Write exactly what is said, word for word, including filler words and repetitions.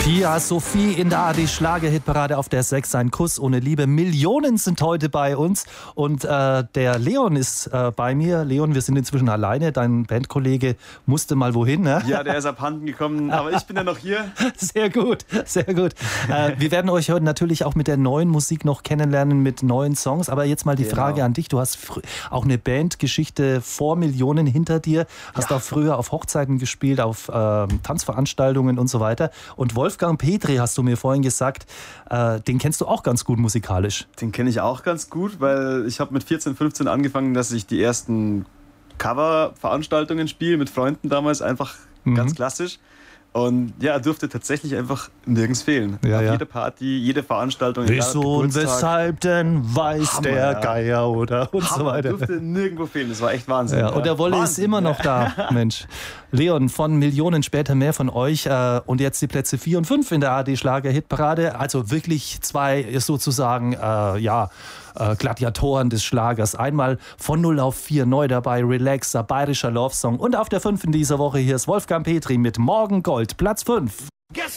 Pia Sophie in der A R D-Schlager-Hitparade auf der sechs. Ein Kuss ohne Liebe. Millionen sind heute bei uns. Und äh, der Leon ist äh, bei mir. Leon, wir sind inzwischen alleine. Dein Bandkollege musste mal wohin, ne? Ja, der ist abhanden gekommen. Aber ich bin ja noch hier. Sehr gut, sehr gut. Äh, wir werden euch heute natürlich auch mit der neuen Musik noch kennenlernen, mit neuen Songs. Aber jetzt mal die Genau. Frage an dich. Du hast auch eine Bandgeschichte vor Millionen hinter dir. Hast Ja. auch früher auf Hochzeiten gespielt, auf äh, Tanzveranstaltungen und so weiter. Und Wolfgang Petri, hast du mir vorhin gesagt, äh, den kennst du auch ganz gut musikalisch. Den kenne ich auch ganz gut, weil ich habe mit vierzehn, fünfzehn angefangen, dass ich die ersten Cover-Veranstaltungen spiele, mit Freunden damals, einfach Mhm. ganz klassisch. Und ja, er durfte tatsächlich einfach nirgends fehlen. Ja, Auf ja. jede Party, jede Veranstaltung. egal ob Wieso und Geburtstag. weshalb denn weiß Hammer, der ja. Geier oder und so Hammer, weiter. durfte nirgendwo fehlen. Das war echt Wahnsinn. Ja, und der Wolle Wahnsinn, ist immer ja. noch da, Mensch. Leon, von Millionen später mehr von euch. Äh, und jetzt die Plätze vier und fünf in der A R D-Schlager-Hitparade. Also wirklich zwei sozusagen, äh, ja, äh, Gladiatoren des Schlagers. Einmal von null auf vier neu dabei, Relaxer, bayerischer Love-Song. Und auf der fünf in dieser Woche hier ist Wolfgang Petri mit Morgengold, Platz fünf.